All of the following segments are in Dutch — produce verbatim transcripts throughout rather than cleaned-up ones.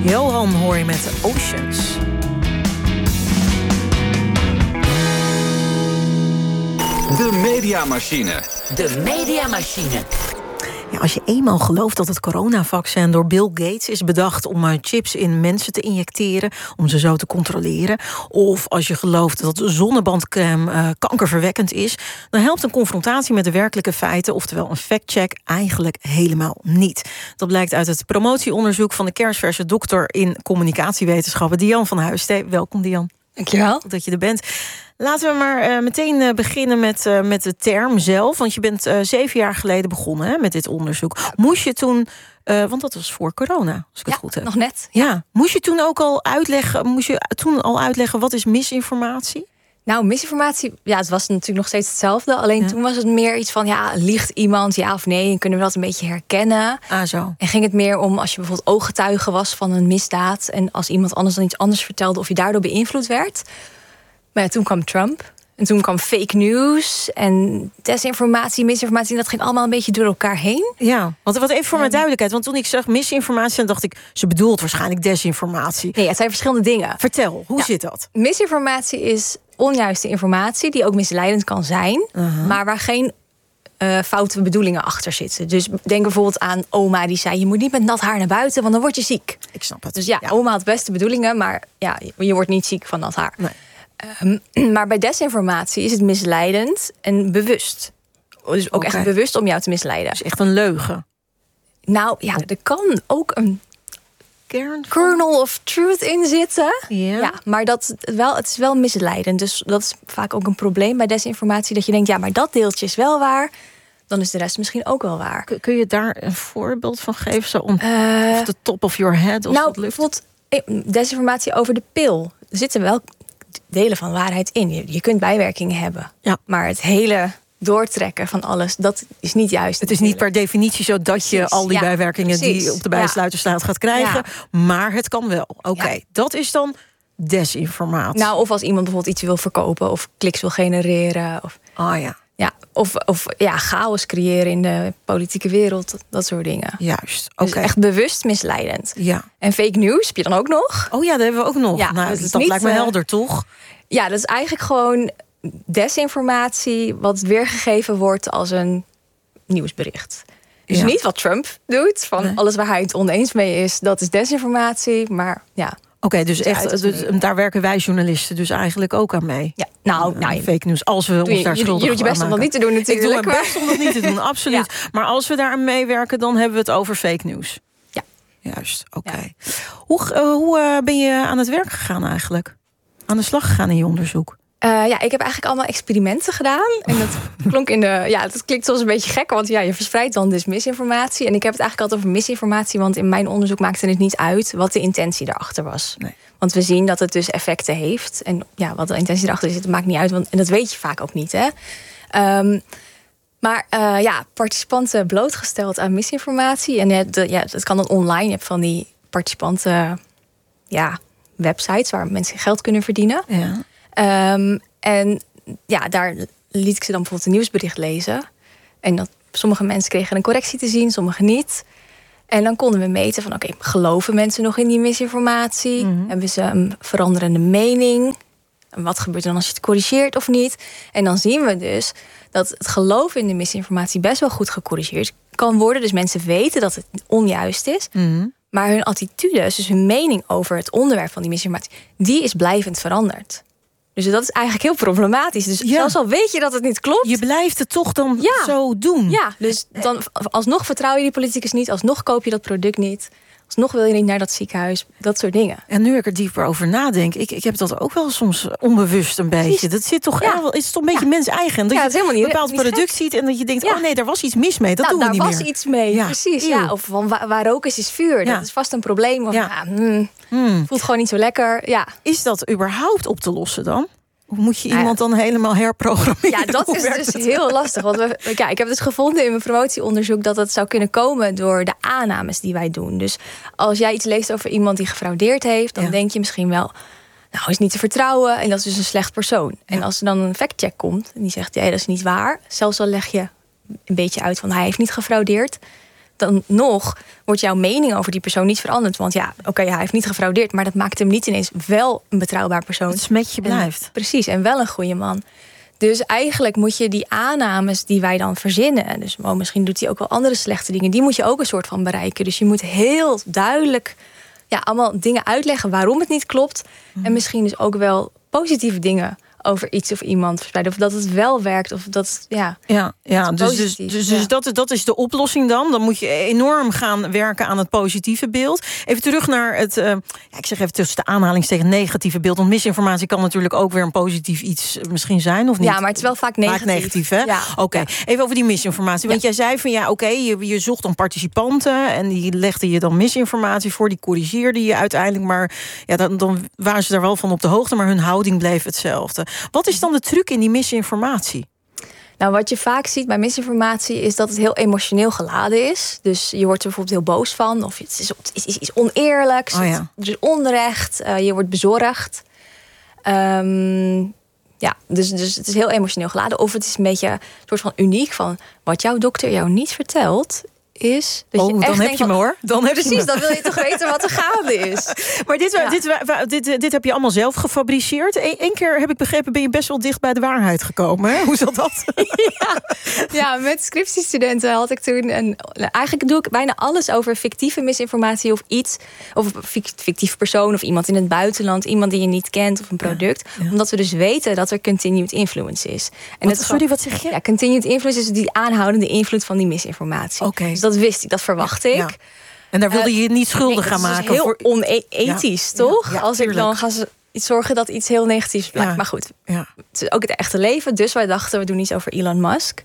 Johan hoor je met Oceans. De Mediamachine. De Mediamachine. Ja, als je eenmaal gelooft dat het coronavaccin door Bill Gates is bedacht om chips in mensen te injecteren, om ze zo te controleren, of als je gelooft dat zonnebandcrème uh, kankerverwekkend is, dan helpt een confrontatie met de werkelijke feiten, oftewel een factcheck, eigenlijk helemaal niet. Dat blijkt uit het promotieonderzoek van de kerstverse dokter in communicatiewetenschappen, Dian van Huistee. Welkom, Dian. Dankjewel. Dat je er bent. Laten we maar uh, meteen uh, beginnen met, uh, met de term zelf. Want je bent uh, zeven jaar geleden begonnen hè, met dit onderzoek. Ja. Moest je toen, uh, want dat was voor corona, als ik ja, het goed heb. nog net. Ja. ja. Moest je toen ook al uitleggen, moest je toen al uitleggen wat is misinformatie? Nou, misinformatie, ja, het was natuurlijk nog steeds hetzelfde. Alleen ja. toen was het meer iets van, ja, liegt iemand, ja of nee? En kunnen we dat een beetje herkennen? Ah, zo. En ging het meer om als je bijvoorbeeld ooggetuige was van een misdaad, en als iemand anders dan iets anders vertelde, of je daardoor beïnvloed werd. Maar ja, toen kwam Trump. En toen kwam fake news en desinformatie, misinformatie. En dat ging allemaal een beetje door elkaar heen. Ja, want wat even voor mijn duidelijkheid. Want toen ik zag misinformatie, dan dacht ik, ze bedoelt waarschijnlijk desinformatie. Nee, het zijn verschillende dingen. Vertel, hoe ja, zit dat? Misinformatie is onjuiste informatie die ook misleidend kan zijn. Uh-huh. Maar waar geen uh, foute bedoelingen achter zitten. Dus denk bijvoorbeeld aan oma die zei, je moet niet met nat haar naar buiten, want dan word je ziek. Ik snap het. Dus ja, ja. oma had beste bedoelingen, maar ja, je wordt niet ziek van nat haar. Nee. Um, maar bij desinformatie is het misleidend en bewust. Dus ook okay. echt bewust om jou te misleiden. Dus echt een leugen. Nou ja, er kan ook een kern kernel of truth in zitten. Ja. Ja, maar dat wel, het is wel misleidend. Dus dat is vaak ook een probleem bij desinformatie. Dat je denkt, ja, maar dat deeltje is wel waar. Dan is de rest misschien ook wel waar. Kun je daar een voorbeeld van geven? Zo on uh, the top of your head? Of nou, dat lukt? bijvoorbeeld desinformatie over de pil. Er zitten wel delen van waarheid in. Je, je kunt bijwerkingen hebben. Ja. Maar het hele doortrekken van alles, dat is niet juist. Het is niet per definitie zo dat precies. je al die ja, bijwerkingen precies. die op de bijsluiter staat gaat krijgen. Ja. Maar het kan wel. Oké, okay. ja. dat is dan desinformatie. Nou, of als iemand bijvoorbeeld iets wil verkopen of kliks wil genereren. Of, oh ja. Ja, of, of ja, chaos creëren in de politieke wereld. Dat, dat soort dingen. Juist, oké. Okay. Dus echt bewust misleidend. Ja. En fake news heb je dan ook nog. Oh ja, dat hebben we ook nog. Ja, nou, dat dat niet, lijkt me helder, toch? Ja, dat is eigenlijk gewoon desinformatie wat weergegeven wordt als een nieuwsbericht. Dus ja. niet wat Trump doet, van nee. alles waar hij het oneens mee is, dat is desinformatie. Maar ja. Oké, okay, dus echt, dus, daar werken wij journalisten dus eigenlijk ook aan mee. Ja, nou, uh, nou fake news, als we ons je, daar schuldig je doet je best om dat niet te doen natuurlijk. Ik doe mijn best om dat niet te doen, absoluut. Ja. Maar als we daar aan meewerken, dan hebben we het over fake news. Ja. Juist, oké. Okay. Ja. Hoe, uh, hoe uh, ben je aan het werk gegaan eigenlijk? Aan de slag gegaan in je onderzoek? Uh, ja, ik heb eigenlijk allemaal experimenten gedaan. En dat klonk in de. Ja, dat klinkt soms een beetje gek, want ja, je verspreidt dan dus misinformatie. En ik heb het eigenlijk altijd over misinformatie, want in mijn onderzoek maakte het niet uit wat de intentie daarachter was. Nee. Want we zien dat het dus effecten heeft. En ja, wat de intentie erachter is, dat maakt niet uit. Want, en dat weet je vaak ook niet, hè. Um, maar uh, ja, participanten blootgesteld aan misinformatie. En de, de, ja, dat kan dan online. Je hebt van die participanten, ja, websites waar mensen geld kunnen verdienen. Ja. Um, en ja, daar liet ik ze dan bijvoorbeeld een nieuwsbericht lezen. En dat, sommige mensen kregen een correctie te zien, sommige niet. En dan konden we meten van, oké, okay, geloven mensen nog in die misinformatie? Mm-hmm. Hebben ze een veranderende mening? En wat gebeurt er dan als je het corrigeert of niet? En dan zien we dus dat het geloven in de misinformatie best wel goed gecorrigeerd kan worden. Dus mensen weten dat het onjuist is. Mm-hmm. Maar hun attitudes, dus hun mening over het onderwerp van die misinformatie, die is blijvend veranderd. Dus dat is eigenlijk heel problematisch. Dus ja. zelfs al weet je dat het niet klopt, je blijft het toch dan ja. zo doen. Ja, dus dan alsnog vertrouw je die politicus niet, alsnog koop je dat product niet, alsnog wil je niet naar dat ziekenhuis, dat soort dingen. En nu ik er dieper over nadenk, ik, ik heb dat ook wel soms onbewust een beetje. Precies. Dat zit toch, ja. wel, is toch een beetje ja. mens eigen. Dat ja, je het is helemaal niet, een bepaald niet product gek. ziet en dat je denkt, ja. oh nee, daar was iets mis mee. Dat nou, doen we niet meer. Daar was iets mee, ja. precies. Ja. Of van waar, waar rook is, is vuur. Ja. Dat is vast een probleem. Of, ja. Ja, mm, hmm. voelt gewoon niet zo lekker. Ja. Is dat überhaupt op te lossen dan? Of moet je iemand dan helemaal herprogrammeren? Ja, dat is dus dat? heel lastig. Want we, ja, ik heb dus gevonden in mijn promotieonderzoek dat het zou kunnen komen door de aannames die wij doen. Dus als jij iets leest over iemand die gefraudeerd heeft, dan ja. denk je misschien wel, nou, is niet te vertrouwen en dat is dus een slecht persoon. Ja. En als er dan een factcheck komt en die zegt, ja, dat is niet waar. Zelfs al leg je een beetje uit van hij heeft niet gefraudeerd, dan nog wordt jouw mening over die persoon niet veranderd. Want ja, oké, okay, hij heeft niet gefraudeerd, maar dat maakt hem niet ineens wel een betrouwbaar persoon. Het smetje blijft. En, precies, en wel een goede man. Dus eigenlijk moet je die aannames die wij dan verzinnen, dus oh, misschien doet hij ook wel andere slechte dingen, die moet je ook een soort van bereiken. Dus je moet heel duidelijk ja, allemaal dingen uitleggen waarom het niet klopt. Mm. En misschien dus ook wel positieve dingen over iets of iemand verspreiden. Of dat het wel werkt. Of dat, ja, ja, ja dus, dus, dus, ja. dus dat, dat is de oplossing dan. Dan moet je enorm gaan werken aan het positieve beeld. Even terug naar het, uh, ja, ik zeg even tussen de aanhalingstekens negatieve beeld. Want misinformatie kan natuurlijk ook weer een positief iets misschien zijn, of niet? Ja, maar het is wel vaak negatief. Vaak negatief, hè? Ja. Oké, okay. ja. Even over die misinformatie. Want ja. jij zei van, ja, oké, okay, je, je zocht dan participanten en die legden je dan misinformatie voor, die corrigeerde je uiteindelijk, maar ja, dan, dan waren ze daar wel van op de hoogte, maar hun houding bleef hetzelfde. Wat is dan de truc in die misinformatie? Nou, wat je vaak ziet bij misinformatie is dat het heel emotioneel geladen is. Dus je wordt er bijvoorbeeld heel boos van, of het is, het is iets oneerlijks, oh ja. het is onrecht, uh, je wordt bezorgd. Um, ja, dus, dus het is heel emotioneel geladen. Of het is een beetje een soort van uniek van wat jouw dokter jou niet vertelt, is dat oh, je echt dan heb je van, me hoor. Dan heb precies, je me. dan wil je toch weten wat er gaande is. Maar dit, ja. dit, dit, dit, dit heb je allemaal zelf gefabriceerd. Eén één keer heb ik begrepen, ben je best wel dicht bij de waarheid gekomen. Hè? Hoe zat dat? ja. ja, met scriptiestudenten had ik toen een. Eigenlijk doe ik bijna alles over fictieve misinformatie of iets. Of een fictieve persoon of iemand in het buitenland, iemand die je niet kent of een product. Ja. Ja. Omdat we dus weten dat er continued influence is. En wat, sorry, wat zeg je? Ja, continued influence is die aanhoudende invloed van die misinformatie. Oké. Dus dat wist ik, dat verwacht ik. Ja. En daar wilde je je niet schuldig nee, gaan dat is maken. Dus heel voor... onethisch, ja. toch? Ja, ja, Als ik dan ga zorgen dat iets heel negatiefs blijkt. Ja. Maar goed, ja. het is ook het echte leven. Dus wij dachten, we doen iets over Elon Musk.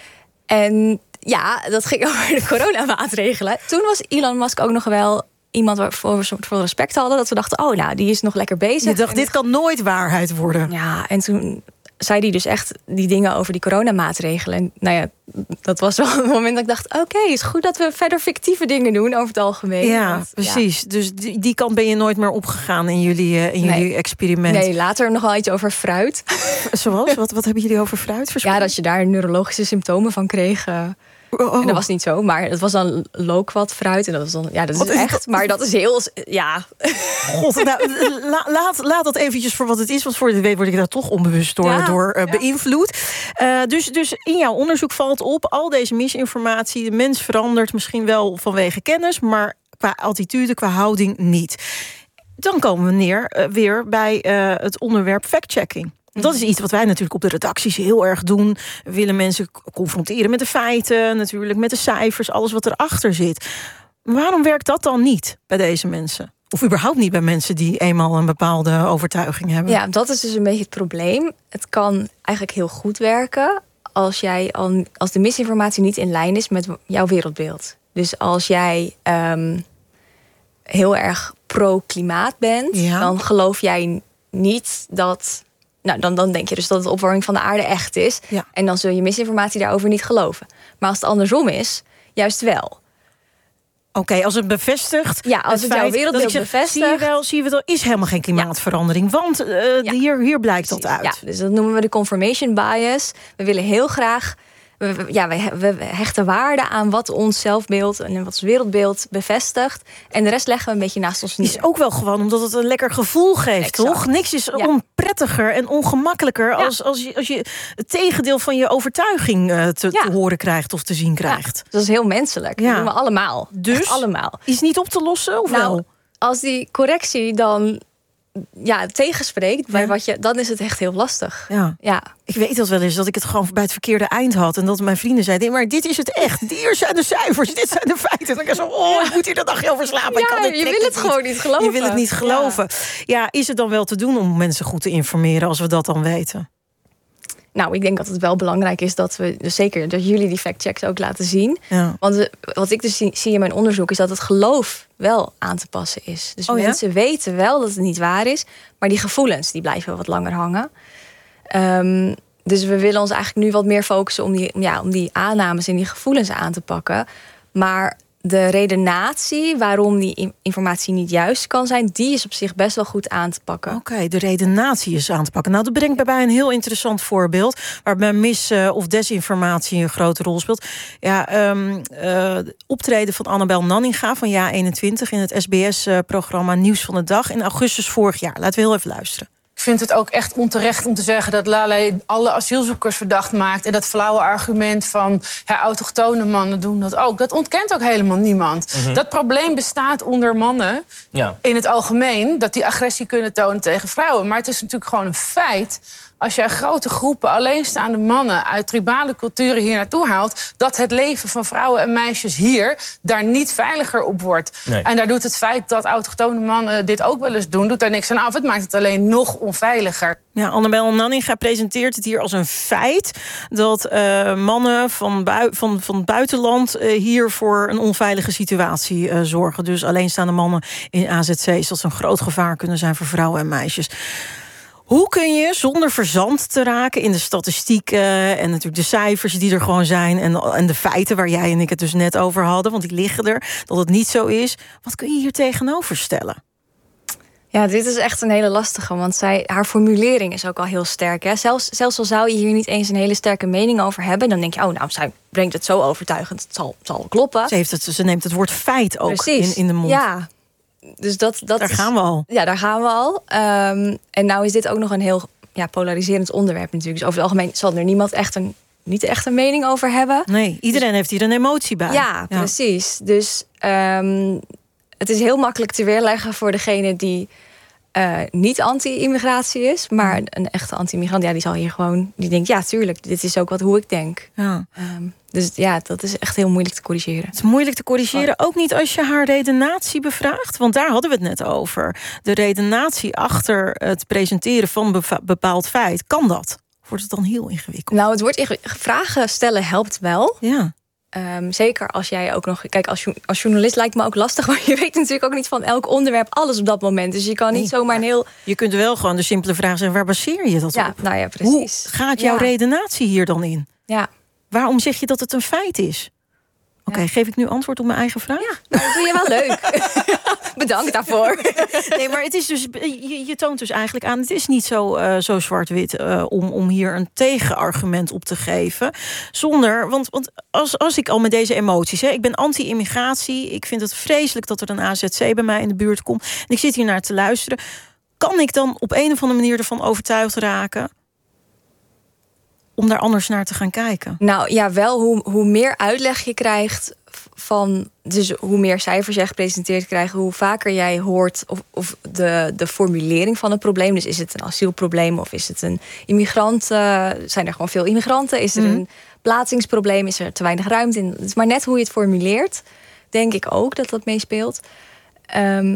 En ja, dat ging over de coronamaatregelen. Toen was Elon Musk ook nog wel iemand waarvoor we voor respect hadden. Dat we dachten, oh nou, die is nog lekker bezig. Je dacht, dit kan nooit waarheid worden. Ja, en toen zei hij dus echt die dingen over die coronamaatregelen. En nou ja, dat was wel een moment dat ik dacht, oké, okay, is goed dat we verder fictieve dingen doen over het algemeen. Ja, Want, precies. Ja. Dus die, die kant ben je nooit meer opgegaan in jullie, uh, in nee. jullie experiment. Nee, later nog wel iets over fruit. Zoals? Wat, wat hebben jullie over fruit verspreid? Ja, dat je daar neurologische symptomen van kreeg. Uh, Oh. En dat was niet zo, maar het was dan loquat fruit. En dat was dan, ja, dat is, is echt. Dat? Maar dat is heel, ja. God, nou, la, laat, laat dat eventjes voor wat het is. Want voor de weet word ik daar toch onbewust door, ja, door uh, ja. beïnvloed. Uh, dus, dus in jouw onderzoek valt op, al deze misinformatie. De mens verandert misschien wel vanwege kennis, maar qua attitude, qua houding niet. Dan komen we neer uh, weer bij uh, het onderwerp fact-checking. Dat is iets wat wij natuurlijk op de redacties heel erg doen. We willen mensen confronteren met de feiten, natuurlijk met de cijfers, alles wat erachter zit. Waarom werkt dat dan niet bij deze mensen? Of überhaupt niet bij mensen die eenmaal een bepaalde overtuiging hebben? Ja, dat is dus een beetje het probleem. Het kan eigenlijk heel goed werken als, jij al, als de misinformatie niet in lijn is met jouw wereldbeeld. Dus als jij um, heel erg pro-klimaat bent, ja. dan geloof jij niet dat. Nou, dan, dan denk je dus dat de opwarming van de aarde echt is. Ja. En dan zul je misinformatie daarover niet geloven. Maar als het andersom is, juist wel. Oké, okay, als het bevestigt. Ja, als het, het jouw wereldbeeld bevestigt. Zie je wel, zie je wel, is helemaal geen klimaatverandering. Ja. Want uh, ja. hier, hier blijkt Precies. dat uit. Ja, dus dat noemen we de confirmation bias. We willen heel graag. We, ja, we, we hechten waarde aan wat ons zelfbeeld en wat ons wereldbeeld bevestigt. En de rest leggen we een beetje naast ons neer. Is ook wel gewoon omdat het een lekker gevoel geeft, exact. Toch? Niks is ja. onprettiger en ongemakkelijker ja. als, als, je, als je het tegendeel van je overtuiging uh, te, ja. te horen krijgt of te zien krijgt. Ja, dat is heel menselijk. Ja. Dat doen we allemaal. Dus Echt allemaal. Is niet op te lossen? Of nou, wel? Als die correctie dan ja, tegenspreekt bij ja. wat je, dan is het echt heel lastig. Ja. ja. Ik weet dat wel eens, dat ik het gewoon bij het verkeerde eind had. En dat mijn vrienden zeiden, maar dit is het echt. Hier zijn de cijfers, dit zijn de feiten. En dan kan ik zo, oh, ik moet hier de dag over slapen. Ja, ik kan dit, je wil het, het gewoon niet geloven. Je wil het niet geloven. Ja. ja, is het dan wel te doen om mensen goed te informeren als we dat dan weten? Nou, ik denk dat het wel belangrijk is dat we, dus zeker dat jullie die factchecks ook laten zien. Ja. Want de, wat ik dus zie, zie in mijn onderzoek is dat het geloof wel aan te passen is. Dus oh, mensen ja? weten wel dat het niet waar is, maar die gevoelens die blijven wat langer hangen. Um, dus we willen ons eigenlijk nu wat meer focussen om die, ja, om die aannames en die gevoelens aan te pakken. Maar de redenatie waarom die informatie niet juist kan zijn, die is op zich best wel goed aan te pakken. Oké, okay, de redenatie is aan te pakken. Nou, dat brengt me bij een heel interessant voorbeeld, waarbij mis- uh, of desinformatie een grote rol speelt. Ja, um, uh, optreden van Annabel Nanninga van Ja eenentwintig in het S B S-programma Nieuws van de Dag in augustus vorig jaar. Laten we heel even luisteren. Ik vind het ook echt onterecht om te zeggen dat Laleh alle asielzoekers verdacht maakt. En dat flauwe argument van ja, autochtone mannen doen dat ook. Dat ontkent ook helemaal niemand. Mm-hmm. Dat probleem bestaat onder mannen ja. in het algemeen. Dat die agressie kunnen tonen tegen vrouwen. Maar het is natuurlijk gewoon een feit. Als je grote groepen alleenstaande mannen uit tribale culturen hier naartoe haalt, dat het leven van vrouwen en meisjes hier daar niet veiliger op wordt. Nee. En daar doet het feit dat autochtone mannen dit ook wel eens doen, doet daar niks aan af. Het maakt het alleen nog onveiliger. Ja, Annabel Nanninga presenteert het hier als een feit dat uh, mannen van, bui- van, van het buitenland uh, hier voor een onveilige situatie uh, zorgen. Dus alleenstaande mannen in A Z C's, dat ze een groot gevaar kunnen zijn voor vrouwen en meisjes. Hoe kun je zonder verzand te raken in de statistieken en natuurlijk de cijfers die er gewoon zijn en, en de feiten waar jij en ik het dus net over hadden, want die liggen er, dat het niet zo is. Wat kun je hier tegenover stellen? Ja, dit is echt een hele lastige, want zij, haar formulering is ook al heel sterk. Hè? Zelfs, zelfs al zou je hier niet eens een hele sterke mening over hebben, dan denk je, oh, nou, zij brengt het zo overtuigend, het zal, het zal kloppen. Ze, heeft het, ze neemt het woord feit ook in, in de mond. Ja. Dus dat, dat daar is, gaan we al. Ja, daar gaan we al. Um, en nou is dit ook nog een heel ja, polariserend onderwerp natuurlijk. Dus over het algemeen zal er niemand echt een, niet echt een mening over hebben. Nee, iedereen dus, heeft hier een emotie bij. Ja, ja. precies. Dus um, het is heel makkelijk te weerleggen voor degene die uh, niet anti-immigratie is. Maar een echte anti-immigrant, ja, die zal hier gewoon, die denkt, ja, tuurlijk, dit is ook wat hoe ik denk. Ja. Um, Dus ja, dat is echt heel moeilijk te corrigeren. Het is moeilijk te corrigeren, ook niet als je haar redenatie bevraagt. Want daar hadden we het net over. De redenatie achter het presenteren van een bepaald feit. Kan dat? Wordt het dan heel ingewikkeld? Nou, het wordt ingewikkeld. Vragen stellen helpt wel. Ja. Um, zeker als jij ook nog... Kijk, als, als journalist lijkt me ook lastig, maar je weet natuurlijk ook niet van elk onderwerp alles op dat moment. Dus je kan niet nee, zomaar een heel... Je kunt wel gewoon de simpele vraag zeggen, waar baseer je dat ja, op? Nou ja, precies. Hoe gaat jouw ja. redenatie hier dan in? Ja. Waarom zeg je dat het een feit is? Oké, okay, ja. geef ik nu antwoord op mijn eigen vraag? Ja, nou, dat doe je wel leuk. Bedankt daarvoor. Nee, maar het is dus, je, je toont dus eigenlijk aan, het is niet zo, uh, zo zwart-wit uh, om, om hier een tegenargument op te geven. Zonder, want, want als, als ik al met deze emoties, hè, ik ben anti-immigratie, ik vind het vreselijk dat er een A Z C bij mij in de buurt komt, en ik zit hier naar te luisteren, kan ik dan op een of andere manier ervan overtuigd raken om daar anders naar te gaan kijken? Nou ja, wel hoe, hoe meer uitleg je krijgt van, dus hoe meer cijfers jij gepresenteerd krijgt, hoe vaker jij hoort of, of de, de formulering van het probleem. Dus is het een asielprobleem of is het een immigrant? Uh, zijn er gewoon veel immigranten? Is er mm. een plaatsingsprobleem? Is er te weinig ruimte in? Het is maar net hoe je het formuleert. Denk ik ook dat dat meespeelt. Um,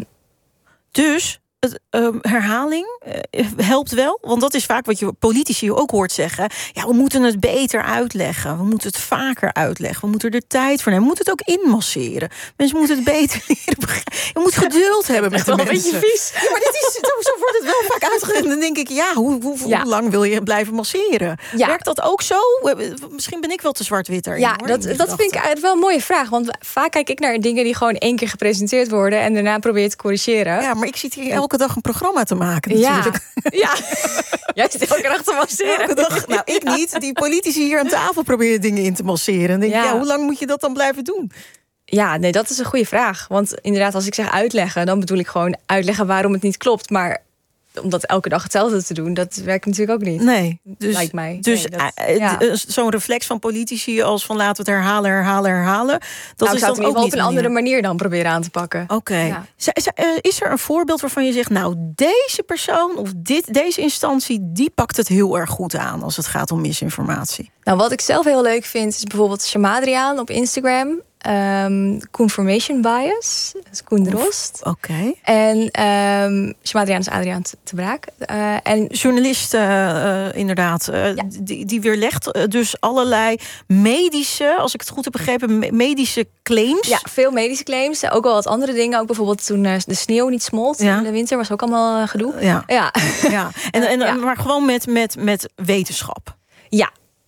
dus Het, uh, herhaling uh, helpt wel. Want dat is vaak wat je politici ook hoort zeggen. Ja, we moeten het beter uitleggen. We moeten het vaker uitleggen. We moeten er tijd voor nemen. We moeten het ook inmasseren. Mensen moeten het beter leren begrijpen. Je moet geduld hebben met de mensen. Een beetje vies. Ja, maar dit is, zo, zo wordt het wel vaak uitgelegd. Dan denk ik, ja, hoe, hoe, hoe ja. lang wil je blijven masseren? Ja. Werkt dat ook zo? Misschien ben ik wel te zwart-wit daarin. Ja, hoor, dat, dat vind ik eigenlijk wel een mooie vraag. Want vaak kijk ik naar dingen die gewoon één keer gepresenteerd worden en daarna probeer je te corrigeren. Ja, maar ik zit hier elke dag een programma te maken natuurlijk. Ja, ja. Jij zit elke dag te masseren. Elke dag, nou, ik niet. Die politici hier aan tafel proberen dingen in te masseren. En denk ja. ja, hoe lang moet je dat dan blijven doen? Ja, nee, dat is een goede vraag. Want inderdaad, als ik zeg uitleggen, dan bedoel ik gewoon uitleggen waarom het niet klopt. Maar om dat elke dag hetzelfde te doen, dat werkt natuurlijk ook niet. Nee, dus, lijkt mij. Dus nee, dat, uh, ja. zo'n reflex van politici als van laten we het herhalen, herhalen, herhalen. Dat nou, is dan dan ook ook niet op een andere manier dan proberen aan te pakken. Oké. Okay. Ja. Is er een voorbeeld waarvan je zegt, nou, deze persoon of dit, deze instantie, die pakt het heel erg goed aan als het gaat om misinformatie? Nou, wat ik zelf heel leuk vind, is bijvoorbeeld Shamadriaan op Instagram. Um, Confirmation Bias, dat is Koen Drost. Oké. Okay. En um, Shamadriaan is Adriaan te Braak. Uh, en journalist, uh, inderdaad, uh, ja. die, die weerlegt uh, dus allerlei medische, als ik het goed heb begrepen, medische claims. Ja, veel medische claims. Ook wel wat andere dingen. Ook bijvoorbeeld toen uh, de sneeuw niet smolt ja. in de winter, was ook allemaal uh, gedoe. Ja. Ja. Ja. En, en, ja. Maar gewoon met, met, met wetenschap. Ja.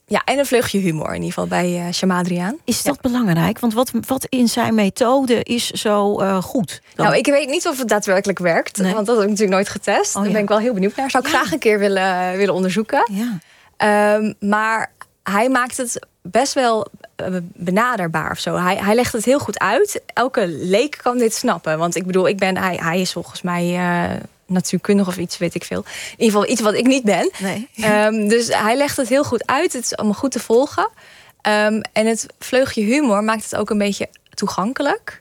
Ja, en een vleugje humor in ieder geval bij uh, Shamadriaan. Is dat ja. belangrijk? Want wat, wat in zijn methode is zo uh, goed? Dan? Nou, ik weet niet of het daadwerkelijk werkt. Nee. Want dat heb ik natuurlijk nooit getest. Oh, Daar ja. ben ik wel heel benieuwd naar. Zou ik ja. graag een keer willen, willen onderzoeken. Ja. Um, maar hij maakt het best wel benaderbaar of zo. Hij, hij legt het heel goed uit. Elke leek kan dit snappen. Want ik bedoel, ik ben, hij, hij is volgens mij uh, natuurkundig of iets, weet ik veel. In ieder geval iets wat ik niet ben. Nee. Um, dus hij legt het heel goed uit. Het is allemaal goed te volgen. Um, en het vleugje humor maakt het ook een beetje toegankelijk.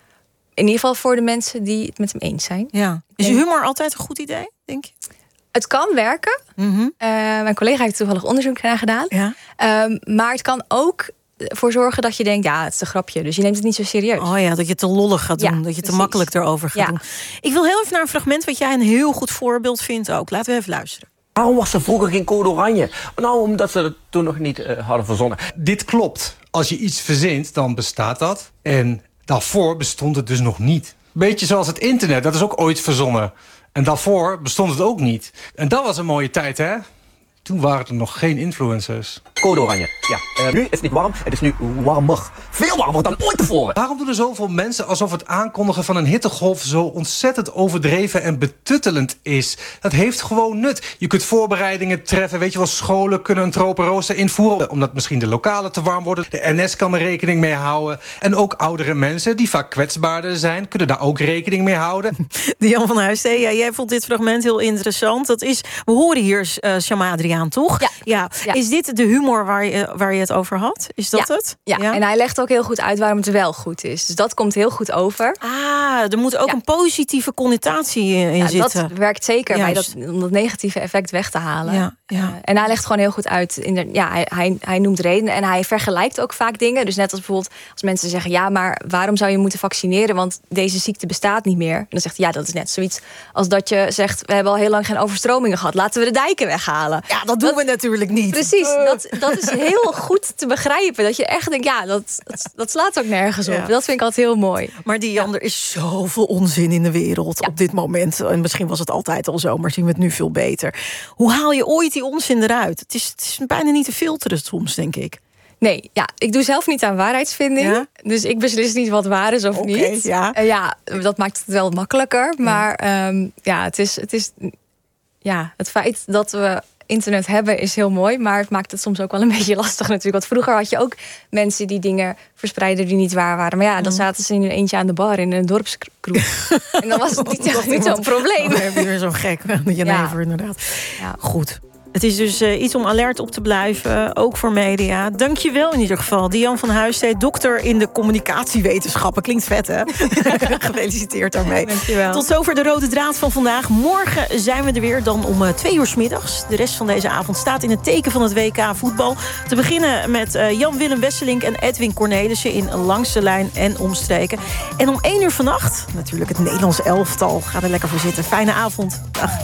In ieder geval voor de mensen die het met hem eens zijn. Ja. Is humor altijd een goed idee, denk je? Het kan werken. Mm-hmm. Uh, mijn collega heeft toevallig onderzoek naar gedaan. Ja. Um, maar het kan ook ervoor zorgen dat je denkt, ja, het is een grapje. Dus je neemt het niet zo serieus. Oh ja, dat je het te lollig gaat doen. Ja, dat je precies. te makkelijk erover gaat ja. doen. Ik wil heel even naar een fragment wat jij een heel goed voorbeeld vindt ook. Laten we even luisteren. Waarom was er vroeger geen code oranje? Nou, omdat ze het toen nog niet uh, hadden verzonnen. Dit klopt. Als je iets verzint, dan bestaat dat. En daarvoor bestond het dus nog niet. Beetje zoals het internet, dat is ook ooit verzonnen. En daarvoor bestond het ook niet. En dat was een mooie tijd, hè? Toen waren er nog geen influencers. Code oranje, ja. Uh, nu is het niet warm, het is nu warmer. Veel warmer dan ooit tevoren. Waarom doen er zoveel mensen alsof het aankondigen van een hittegolf zo ontzettend overdreven en betuttelend is? Dat heeft gewoon nut. Je kunt voorbereidingen treffen. Weet je wel, scholen kunnen een tropenrooster invoeren, omdat misschien de lokalen te warm worden. De N S kan er rekening mee houden. En ook oudere mensen, die vaak kwetsbaarder zijn, kunnen daar ook rekening mee houden. Dian van Huistee, ja, jij vond dit fragment heel interessant. Dat is, we horen hier uh, Shamadriaan, toch? Ja. Ja. Ja. Is dit de humor waar je, waar je het over had? Is dat ja. het? Ja. ja, en hij legt ook heel goed uit waarom het wel goed is. Dus dat komt heel goed over. Ah, er moet ook ja. een positieve connotatie in ja, zitten. Dat werkt zeker bij dat, om dat negatieve effect weg te halen. Ja, ja. Uh, en hij legt gewoon heel goed uit. In de, ja, hij, hij, hij noemt redenen en hij vergelijkt ook vaak dingen. Dus net als bijvoorbeeld als mensen zeggen, ja, maar waarom zou je moeten vaccineren? Want deze ziekte bestaat niet meer. En dan zegt hij, ja, dat is net zoiets als dat je zegt, we hebben al heel lang geen overstromingen gehad. Laten we de dijken weghalen. Ja, dat doen dat, we natuurlijk niet. Precies, uh. dat, dat is heel goed te begrijpen. Dat je echt denkt, ja, dat, dat, dat slaat ook nergens op. Ja. Dat vind ik altijd heel mooi. Maar Dian, ja. er is zoveel onzin in de wereld ja. op dit moment. En misschien was het altijd al zo, maar zien we het nu veel beter. Hoe haal je ooit die onzin eruit? Het is, het is bijna niet te filteren soms, denk ik. Nee, ja, ik doe zelf niet aan waarheidsvinding. Ja? Dus ik beslis niet wat waar is of okay, niet. Ja. Uh, ja, dat maakt het wel makkelijker. Maar ja, um, ja het is... Het is ja, het feit dat we internet hebben is heel mooi, maar het maakt het soms ook wel een beetje lastig natuurlijk. Want vroeger had je ook mensen die dingen verspreiden die niet waar waren. Maar ja, dan zaten ze in een eentje aan de bar in een dorpskroeg. En dan was het niet, niet zo'n probleem. Dan heb je weer zo'n gek, de jenever ja. inderdaad. Ja. Goed. Het is dus uh, iets om alert op te blijven, ook voor media. Dank je wel in ieder geval. Dian van Huistee, dokter in de communicatiewetenschappen. Klinkt vet, hè? Gefeliciteerd daarmee. Dankjewel. Tot zover de rode draad van vandaag. Morgen zijn we er weer, dan om uh, twee uur 's middags. De rest van deze avond staat in het teken van het W K voetbal. Te beginnen met uh, Jan-Willem Wesselink en Edwin Cornelissen in Langs de Lijn en Omstreken. En om één uur vannacht, natuurlijk het Nederlands elftal. Ga er lekker voor zitten. Fijne avond. Dag.